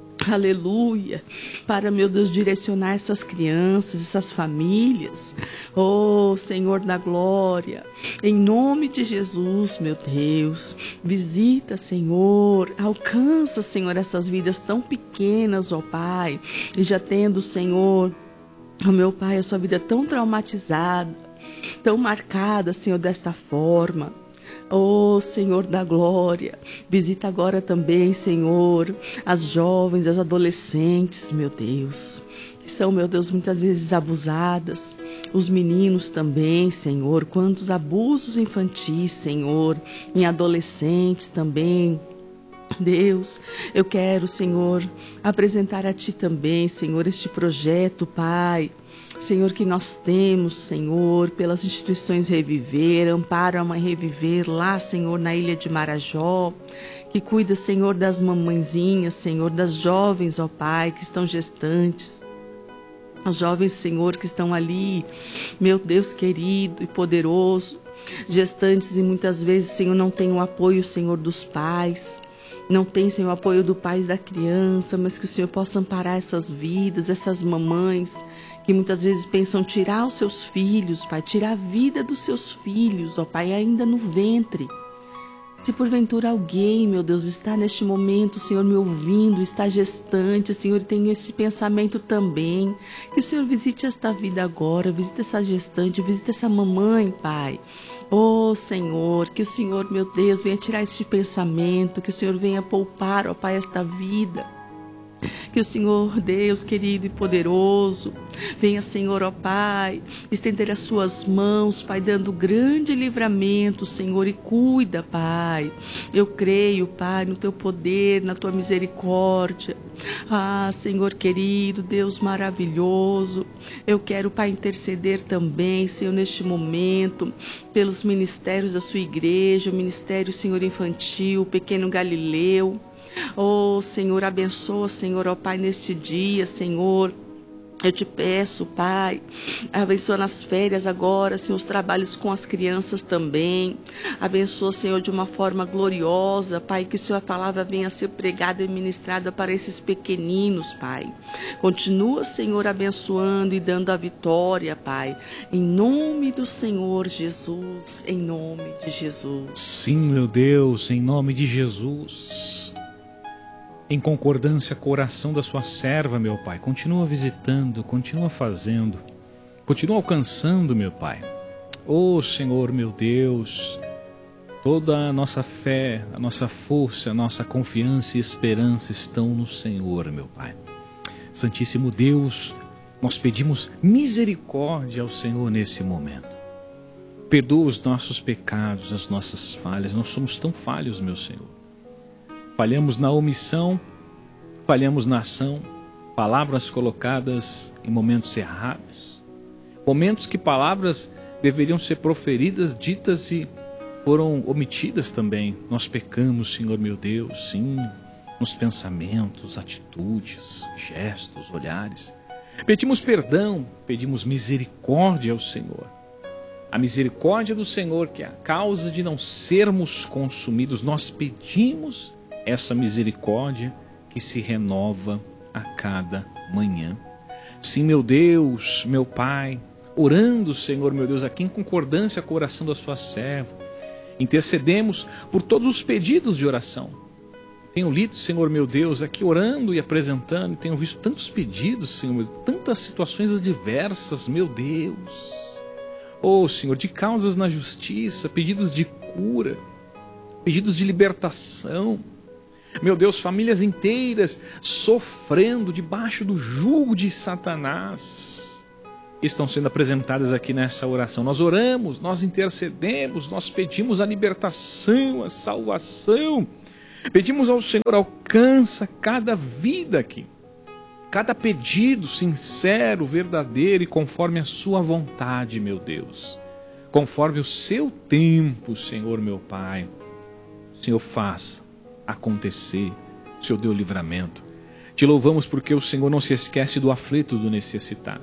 Aleluia, para, meu Deus, direcionar essas crianças, essas famílias. Oh, Senhor da glória, em nome de Jesus, meu Deus, visita, Senhor, alcança, Senhor, essas vidas tão pequenas, ó Pai, e já tendo, Senhor, ó meu Pai, a sua vida tão traumatizada, tão marcada, Senhor, desta forma. Oh, Senhor da glória, visita agora também, Senhor, as jovens, as adolescentes, meu Deus, que são, meu Deus, muitas vezes abusadas, os meninos também, Senhor, quantos abusos infantis, Senhor, em adolescentes também. Deus, eu quero, Senhor, apresentar a Ti também, Senhor, este projeto, Pai, Senhor, que nós temos, Senhor, pelas instituições Reviver, Amparo a Mãe Reviver, lá, Senhor, na ilha de Marajó, que cuida, Senhor, das mamãezinhas, Senhor, das jovens, ó Pai, que estão gestantes, as jovens, Senhor, que estão ali, meu Deus querido e poderoso, gestantes e muitas vezes, Senhor, não tem o apoio, Senhor, dos pais, não tem, Senhor, o apoio do pai e da criança, mas que o Senhor possa amparar essas vidas, essas mamães que muitas vezes pensam tirar os seus filhos, Pai, tirar a vida dos seus filhos, ó Pai, ainda no ventre. Se porventura alguém, meu Deus, está neste momento, Senhor, me ouvindo, está gestante, Senhor, e tem esse pensamento também, que o Senhor visite esta vida agora, visite essa gestante, visite essa mamãe, Pai. Oh, Senhor, que o Senhor, meu Deus, venha tirar este pensamento, que o Senhor venha poupar, ó Pai, esta vida. Que o Senhor, Deus querido e poderoso, venha, Senhor, ó Pai, estender as suas mãos, Pai, dando grande livramento, Senhor, e cuida, Pai. Eu creio, Pai, no Teu poder, na Tua misericórdia. Ah, Senhor querido, Deus maravilhoso, eu quero, Pai, interceder também, Senhor, neste momento, pelos ministérios da Sua igreja, o Ministério, Senhor, Infantil, o Pequeno Galileu. Oh, Senhor, abençoa, Senhor, ó Pai, neste dia, Senhor. Eu te peço, Pai, abençoa nas férias agora, Senhor, os trabalhos com as crianças também. Abençoa, Senhor, de uma forma gloriosa, Pai, que Sua palavra venha a ser pregada e ministrada para esses pequeninos, Pai. Continua, Senhor, abençoando e dando a vitória, Pai. Em nome do Senhor Jesus, em nome de Jesus. Sim, meu Deus, em nome de Jesus. Em concordância com a oração da sua serva, meu Pai, continua visitando, continua fazendo, continua alcançando, meu Pai. Oh, Senhor, meu Deus, toda a nossa fé, a nossa força, a nossa confiança e esperança estão no Senhor, meu Pai. Santíssimo Deus, nós pedimos misericórdia ao Senhor nesse momento. Perdoa os nossos pecados, as nossas falhas, nós somos tão falhos, meu Senhor. Falhamos na omissão, falhamos na ação, palavras colocadas em momentos errados, momentos que palavras deveriam ser proferidas, ditas e foram omitidas também. Nós pecamos, Senhor meu Deus, sim, nos pensamentos, atitudes, gestos, olhares. Pedimos perdão, pedimos misericórdia ao Senhor. A misericórdia do Senhor, que é a causa de não sermos consumidos, nós pedimos essa misericórdia que se renova a cada manhã. Sim, meu Deus, meu Pai, orando, Senhor, meu Deus, aqui em concordância com a oração da sua serva, Intercedemos por todos os pedidos de oração. Tenho lido, Senhor meu Deus, aqui orando e apresentando, e tenho visto tantos pedidos, Senhor meu Deus, tantas situações adversas, meu Deus. Oh, Senhor, de causas na justiça, pedidos de cura, pedidos de libertação. Meu Deus, famílias inteiras sofrendo debaixo do jugo de Satanás estão sendo apresentadas aqui nessa oração. Nós oramos, nós intercedemos, nós pedimos a libertação, a salvação. Pedimos ao Senhor, alcança cada vida aqui, cada pedido sincero, verdadeiro e conforme a sua vontade, meu Deus. Conforme o seu tempo, Senhor meu Pai. O Senhor faça acontecer, o Senhor deu livramento. Te louvamos porque o Senhor não se esquece do aflito, do necessitado.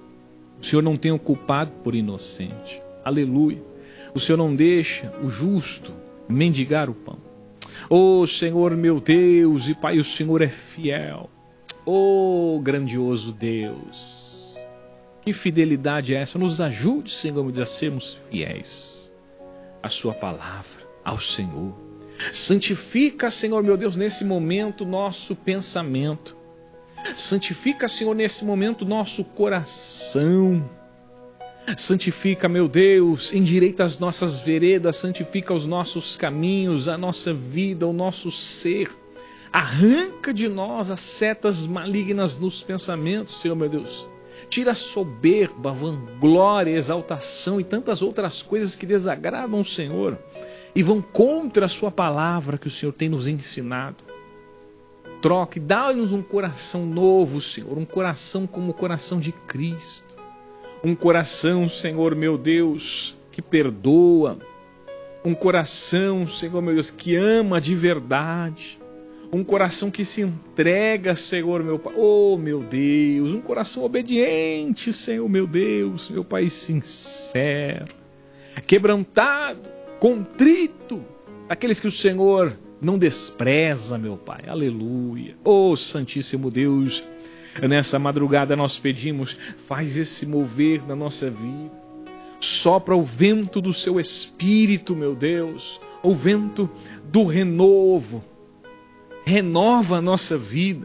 O Senhor não tem o culpado por inocente. Aleluia. O Senhor não deixa o justo mendigar o pão. Oh, Senhor meu Deus e Pai, o Senhor é fiel. Oh, grandioso Deus. Que fidelidade é essa? Nos ajude, Senhor, a sermos fiéis à sua palavra, ao Senhor. Santifica, Senhor meu Deus, nesse momento nosso pensamento. Santifica, Senhor, nesse momento nosso coração. Santifica, meu Deus, endireita as nossas veredas, santifica os nossos caminhos, a nossa vida, o nosso ser. Arranca de nós as setas malignas nos pensamentos, Senhor meu Deus. Tira a soberba, a vanglória, a exaltação e tantas outras coisas que desagradam o Senhor e vão contra a sua palavra que o Senhor tem nos ensinado. Troque, dá-nos um coração novo, Senhor, um coração como o coração de Cristo. Um coração, Senhor meu Deus, que perdoa. Um coração, Senhor meu Deus, que ama de verdade. Um coração que se entrega, Senhor meu Pai. Oh, meu Deus, um coração obediente, Senhor meu Deus, meu Pai sincero, quebrantado, contrito, aqueles que o Senhor não despreza, meu Pai. Aleluia. Oh, Santíssimo Deus, nessa madrugada nós pedimos, faz esse mover na nossa vida. Sopra o vento do seu Espírito, meu Deus, o vento do renovo. Renova a nossa vida.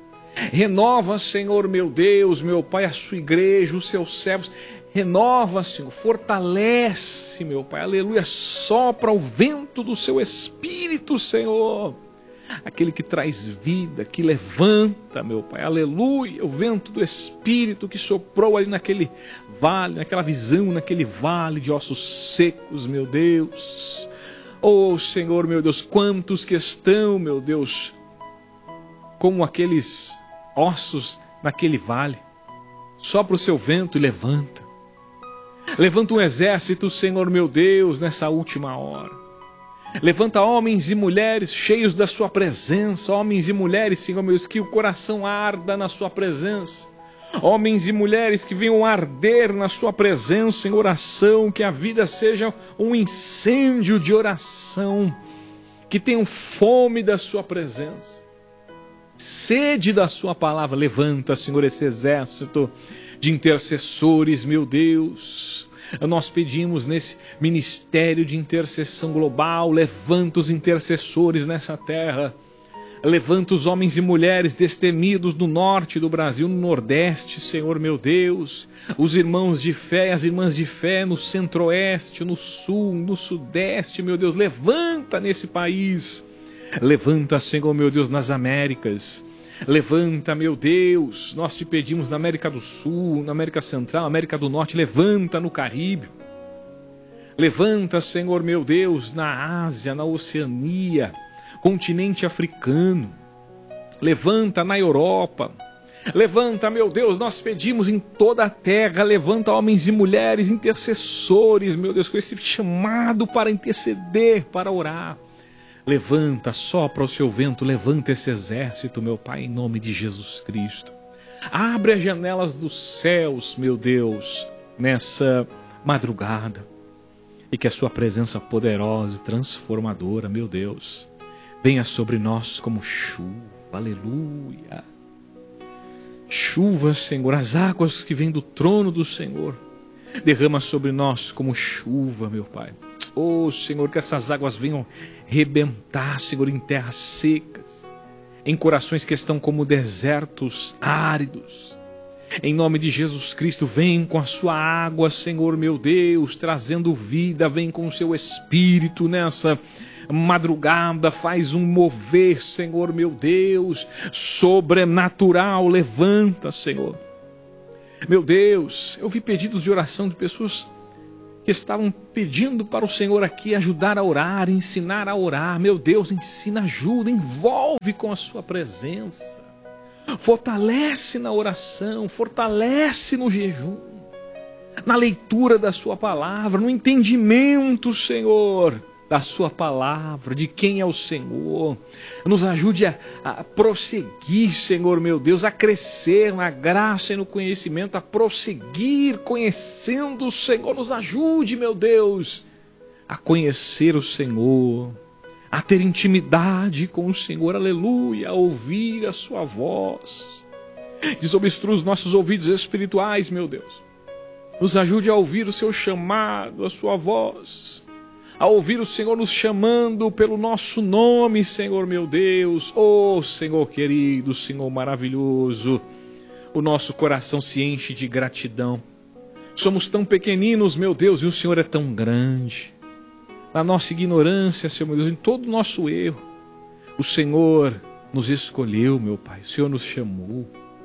Renova, Senhor, meu Deus, meu Pai, a sua igreja, os seus servos. Renova, Senhor, fortalece, meu Pai, aleluia. Sopra o vento do seu Espírito, Senhor. Aquele que traz vida, que levanta, meu Pai, aleluia. O vento do Espírito que soprou ali naquele vale, naquela visão, naquele vale de ossos secos, meu Deus. Oh, Senhor, meu Deus, quantos que estão, meu Deus, como aqueles ossos naquele vale. Sopra o seu vento e levanta. Levanta um exército, Senhor, meu Deus, nessa última hora. Levanta homens e mulheres cheios da sua presença, homens e mulheres, Senhor meu Deus, que o coração arda na sua presença. Homens e mulheres que venham arder na sua presença em oração, que a vida seja um incêndio de oração, que tenham fome da sua presença, sede da sua palavra. Levanta, Senhor, esse exército de intercessores, meu Deus. Nós pedimos nesse ministério de intercessão global, levanta os intercessores nessa terra. Levanta os homens e mulheres destemidos no norte do Brasil, no nordeste, Senhor meu Deus. Os irmãos de fé, as irmãs de fé no centro-oeste, no sul, no sudeste, meu Deus. Levanta nesse país. Levanta, Senhor meu Deus, nas Américas. Levanta, meu Deus. Nós te pedimos na América do Sul, na América Central, América do Norte. Levanta no Caribe. Levanta, Senhor meu Deus, na Ásia, na Oceania, continente africano. Levanta na Europa. Levanta, meu Deus, nós pedimos em toda a terra. Levanta homens e mulheres intercessores, meu Deus, com esse chamado para interceder, para orar. Levanta, sopra o seu vento, levanta esse exército, meu Pai, em nome de Jesus Cristo. Abre as janelas dos céus, meu Deus, nessa madrugada. E que a sua presença poderosa e transformadora, meu Deus, venha sobre nós como chuva, aleluia. Chuva, Senhor, as águas que vêm do trono do Senhor, derrama sobre nós como chuva, meu Pai. Oh, Senhor, que essas águas venham rebentar, Senhor, em terras secas, em corações que estão como desertos áridos. Em nome de Jesus Cristo, vem com a sua água, Senhor meu Deus, trazendo vida, vem com o seu Espírito nessa madrugada, faz um mover, Senhor meu Deus, sobrenatural, levanta, Senhor. Meu Deus, eu vi pedidos de oração de pessoas que estavam pedindo para o Senhor aqui ajudar a orar, ensinar a orar. Meu Deus, ensina, ajuda, envolve com a sua presença. Fortalece na oração, fortalece no jejum, na leitura da sua palavra, no entendimento, Senhor, da sua palavra, de quem é o Senhor. Nos ajude a, a prosseguir, Senhor meu Deus, a crescer na graça e no conhecimento, a prosseguir conhecendo o Senhor. Nos ajude, meu Deus, a conhecer o Senhor, a ter intimidade com o Senhor, aleluia, a ouvir a sua voz. Desobstrua os nossos ouvidos espirituais, meu Deus. Nos ajude a ouvir o seu chamado, a sua voz, a ouvir o Senhor nos chamando pelo nosso nome, Senhor meu Deus. Oh, Senhor querido, Senhor maravilhoso, o nosso coração se enche de gratidão. Somos tão pequeninos, meu Deus, e o Senhor é tão grande. Na nossa ignorância, Senhor meu Deus, em todo o nosso erro, o Senhor nos escolheu, meu Pai, o Senhor nos chamou,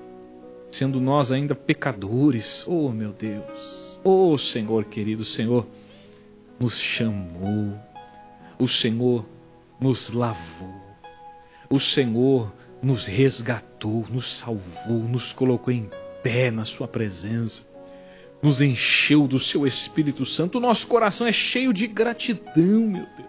sendo nós ainda pecadores. Oh, meu Deus, oh, Senhor querido, o Senhor nos chamou, o Senhor nos lavou, o Senhor nos resgatou, nos salvou, nos colocou em pé na sua presença, nos encheu do seu Espírito Santo. O nosso coração é cheio de gratidão, meu Deus.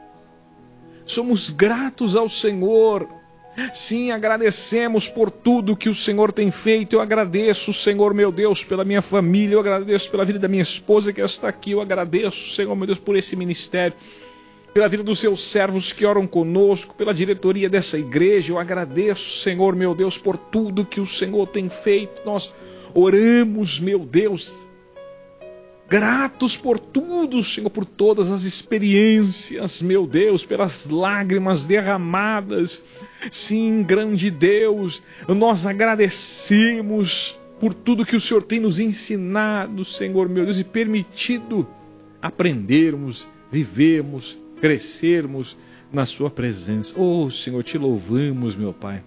Somos gratos ao Senhor. Sim, agradecemos por tudo que o Senhor tem feito. Eu agradeço, Senhor meu Deus, pela minha família. Eu agradeço pela vida da minha esposa que está aqui. Eu agradeço, Senhor meu Deus, por esse ministério, pela vida dos seus servos que oram conosco, pela diretoria dessa igreja. Eu agradeço, Senhor meu Deus, por tudo que o Senhor tem feito. Nós oramos, meu Deus, gratos por tudo, Senhor, por todas as experiências, meu Deus, pelas lágrimas derramadas. Sim, grande Deus, nós agradecemos por tudo que o Senhor tem nos ensinado, Senhor, meu Deus, e permitido aprendermos, vivermos, crescermos na sua presença. Oh, Senhor, te louvamos, meu Pai,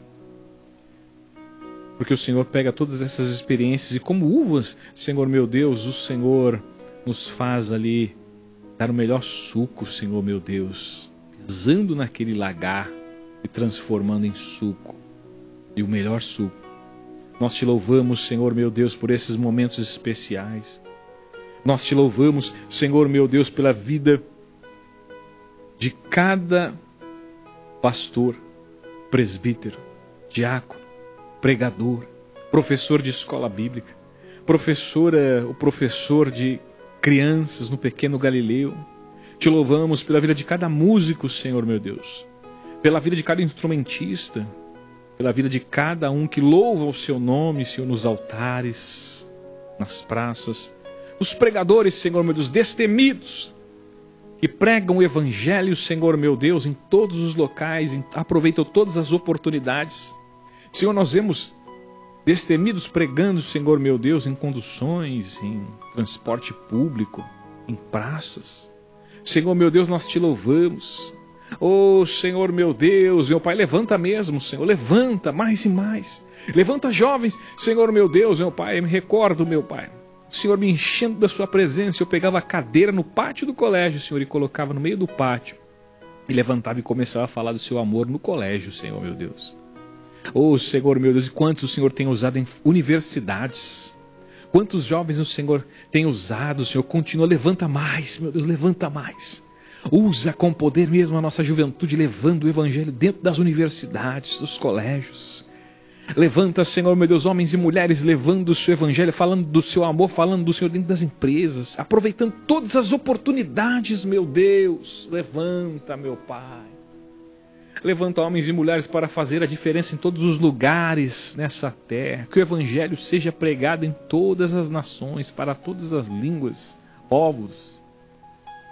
porque o Senhor pega todas essas experiências e como uvas, Senhor meu Deus, o Senhor nos faz ali dar o melhor suco, Senhor meu Deus, pisando naquele lagar e transformando em suco, e o melhor suco. Nós te louvamos, Senhor meu Deus, por esses momentos especiais. Nós te louvamos, Senhor meu Deus, pela vida de cada pastor, presbítero, diácono, pregador, professor de escola bíblica, professora, o professor de crianças no Pequeno Galileu. Te louvamos pela vida de cada músico, Senhor meu Deus, pela vida de cada instrumentista, pela vida de cada um que louva o seu nome, Senhor, nos altares, nas praças, os pregadores, Senhor meu Deus, destemidos, que pregam o Evangelho, Senhor meu Deus, em todos os locais, aproveitam todas as oportunidades. Senhor, nós vemos destemidos pregando, Senhor meu Deus, em conduções, em transporte público, em praças. Senhor meu Deus, nós te louvamos. Oh, Senhor meu Deus, meu Pai, levanta mesmo, Senhor, levanta mais e mais. Levanta jovens, Senhor meu Deus, meu Pai, eu me recordo, meu Pai, o Senhor me enchendo da sua presença. Eu pegava a cadeira no pátio do colégio, Senhor, e colocava no meio do pátio, e levantava e começava a falar do seu amor no colégio, Senhor meu Deus. Oh, Senhor meu Deus, e quantos o Senhor tem usado em universidades, quantos jovens o Senhor tem usado, Senhor, continua, levanta mais, meu Deus, levanta mais, usa com poder mesmo a nossa juventude, levando o Evangelho dentro das universidades, dos colégios. Levanta, Senhor meu Deus, homens e mulheres levando o seu Evangelho, falando do seu amor, falando do Senhor dentro das empresas, aproveitando todas as oportunidades, meu Deus. Levanta, meu Pai. Levanta homens e mulheres para fazer a diferença em todos os lugares nessa terra. Que o Evangelho seja pregado em todas as nações, para todas as línguas, povos.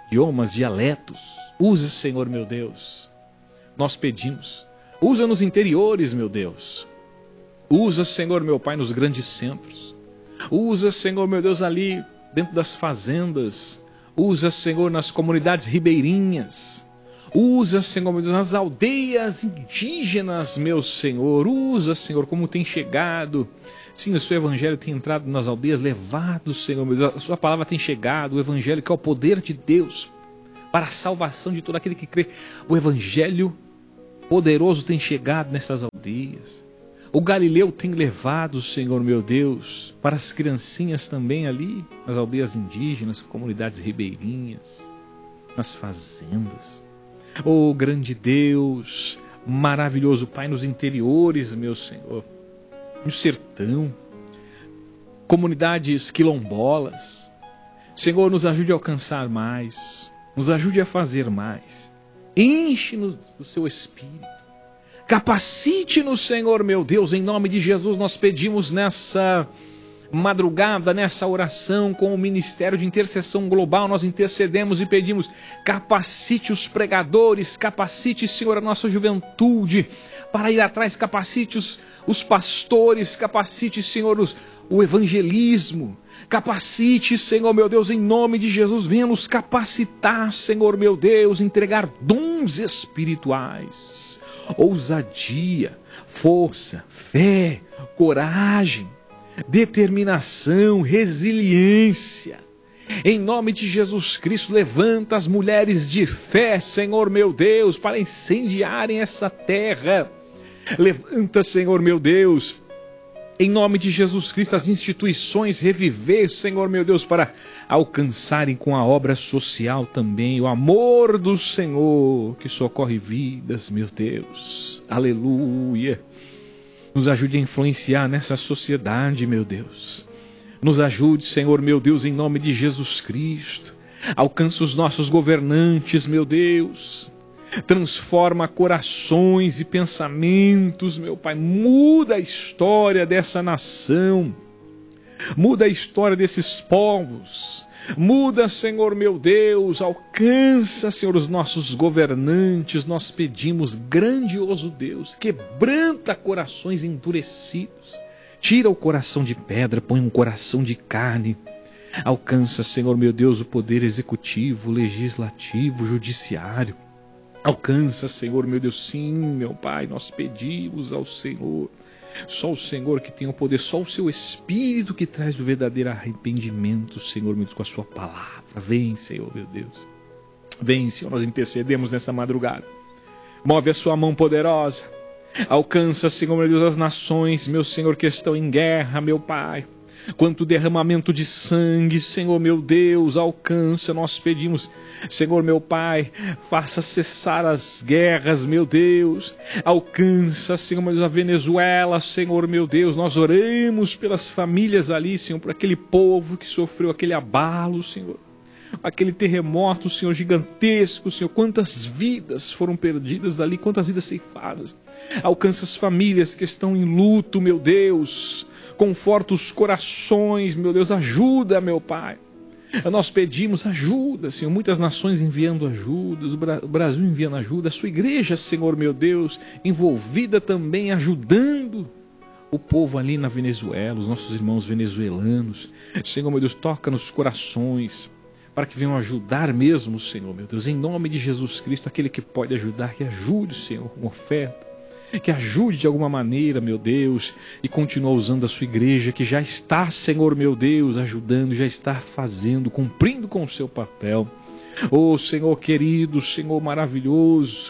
idiomas, dialetos. Usa, Senhor meu Deus. Nós pedimos. Usa nos interiores, meu Deus. Usa, Senhor meu Pai, nos grandes centros. Usa, Senhor meu Deus, ali dentro das fazendas. Usa, Senhor, nas comunidades ribeirinhas. Usa, Senhor meu Deus, nas aldeias indígenas, meu Senhor. Usa, Senhor, como tem chegado. Sim, o seu evangelho tem entrado nas aldeias, levado, Senhor meu Deus. A sua palavra tem chegado, o evangelho que é o poder de Deus para a salvação de todo aquele que crê. O evangelho poderoso tem chegado nessas aldeias. O Galileu tem levado, Senhor meu Deus, para as criancinhas também ali, nas aldeias indígenas, comunidades ribeirinhas, nas fazendas. Oh, grande Deus, maravilhoso Pai, nos interiores, meu Senhor, no sertão, comunidades quilombolas. Senhor, nos ajude a alcançar mais, nos ajude a fazer mais. Enche-nos do seu Espírito. Capacite-nos, Senhor meu Deus, em nome de Jesus nós pedimos nessa madrugada, nessa oração com o Ministério de Intercessão Global, nós intercedemos e pedimos, capacite os pregadores, capacite, Senhor, a nossa juventude para ir atrás, capacite os, os pastores, capacite, Senhor, os, o evangelismo, capacite, Senhor meu Deus, em nome de Jesus, venha nos capacitar, Senhor meu Deus, entregar dons espirituais, ousadia, força, fé, coragem, determinação, resiliência. Em nome de Jesus Cristo, levanta as mulheres de fé, Senhor meu Deus, para incendiarem essa terra. Levanta, Senhor meu Deus, em nome de Jesus Cristo, as instituições reviver, Senhor meu Deus, para alcançarem com a obra social também o amor do Senhor que socorre vidas, meu Deus. Aleluia. Nos ajude a influenciar nessa sociedade, meu Deus. Nos ajude, Senhor meu Deus, em nome de Jesus Cristo. Alcança os nossos governantes, meu Deus. Transforma corações e pensamentos, meu Pai. Muda a história dessa nação. Muda a história desses povos. Muda, Senhor meu Deus. Alcança, Senhor, os nossos governantes. Nós pedimos, grandioso Deus, quebranta corações endurecidos. Tira o coração de pedra, põe um coração de carne. Alcança, Senhor meu Deus, o poder executivo, legislativo, judiciário. Alcança, Senhor meu Deus, sim, meu Pai, nós pedimos ao Senhor. Só o Senhor que tem o poder, só o seu Espírito que traz o verdadeiro arrependimento, Senhor meu Deus, com a sua palavra. Vem, Senhor meu Deus. Vem, Senhor, nós intercedemos nesta madrugada. Move a sua mão poderosa. Alcança, Senhor meu Deus, as nações, meu Senhor, que estão em guerra, meu Pai. Quanto derramamento de sangue, Senhor meu Deus, alcança, nós pedimos, Senhor meu Pai, faça cessar as guerras, meu Deus, alcança, Senhor meu Deus, a Venezuela, Senhor meu Deus, nós oramos pelas famílias ali, Senhor, por aquele povo que sofreu aquele abalo, Senhor, aquele terremoto, Senhor, gigantesco, Senhor, quantas vidas foram perdidas dali, quantas vidas ceifadas, alcança as famílias que estão em luto, meu Deus, conforta os corações, meu Deus, ajuda, meu Pai. Nós pedimos ajuda, Senhor, muitas nações enviando ajuda, o Brasil enviando ajuda, a sua igreja, Senhor, meu Deus, envolvida também, ajudando o povo ali na Venezuela, os nossos irmãos venezuelanos. Senhor, meu Deus, toca nos corações, para que venham ajudar mesmo, Senhor, meu Deus, em nome de Jesus Cristo, aquele que pode ajudar, que ajude, Senhor, com oferta, que ajude de alguma maneira, meu Deus, e continue usando a sua igreja, que já está, Senhor, meu Deus, ajudando, já está fazendo, cumprindo com o seu papel. Oh, Senhor querido, Senhor maravilhoso,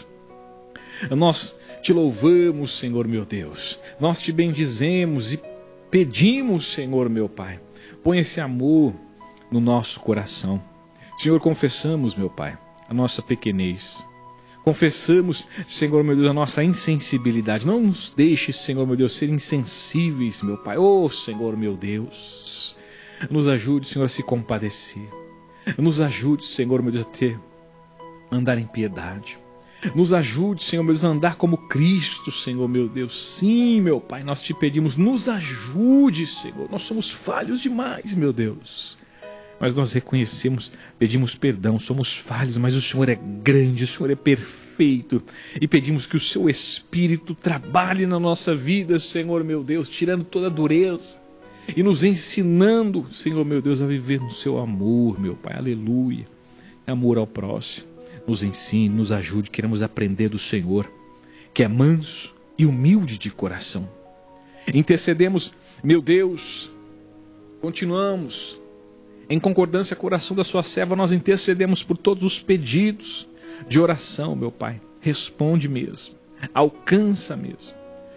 nós te louvamos, Senhor, meu Deus, nós te bendizemos e pedimos, Senhor, meu Pai, põe esse amor no nosso coração. Senhor, confessamos, meu Pai, a nossa pequenez. Confessamos, Senhor, meu Deus, a nossa insensibilidade. Não nos deixe, Senhor, meu Deus, ser insensíveis, meu Pai. Oh, Senhor, meu Deus, nos ajude, Senhor, a se compadecer. Nos ajude, Senhor, meu Deus, a ter, andar em piedade. Nos ajude, Senhor, meu Deus, a andar como Cristo, Senhor, meu Deus. Sim, meu Pai, nós te pedimos, nos ajude, Senhor. Nós somos falhos demais, meu Deus. mas nós reconhecemos, pedimos perdão, somos falhos, mas o Senhor é grande, o Senhor é perfeito, e pedimos que o Seu Espírito trabalhe na nossa vida, Senhor meu Deus, tirando toda a dureza, e nos ensinando, Senhor meu Deus, a viver no Seu amor, meu Pai, aleluia, amor ao próximo. Nos ensine, nos ajude, queremos aprender do Senhor, que é manso e humilde de coração. Intercedemos, meu Deus, continuamos, em concordância com o coração da sua serva, nós intercedemos por todos os pedidos de oração, meu Pai. Responde mesmo, alcança mesmo.